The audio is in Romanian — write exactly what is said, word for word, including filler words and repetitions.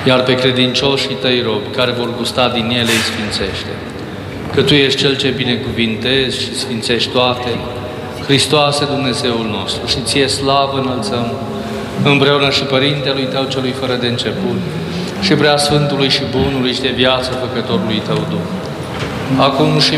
iar pe credincioșii tăi robi, care vor gusta din ele, îi sfințește. Că Tu ești Cel ce binecuvintezi și sfințești toate, Hristoase Dumnezeul nostru, și Ție slavă înălțăm, împreună și Părintelui Tău celui fără de început, și Preasfântului și Bunului și de viață Făcătorului Tău Duh, acum și